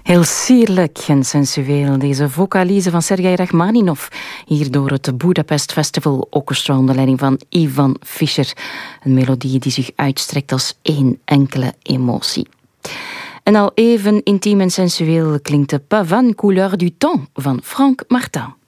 Heel sierlijk en sensueel, deze vocalize van Sergei Rachmaninov, hier door het Budapest Festival Orchestra onder leiding van Ivan Fischer. Een melodie die zich uitstrekt als één enkele emotie. En al even intiem en sensueel klinkt de Pavane Couleur du Temps van Franck Martin.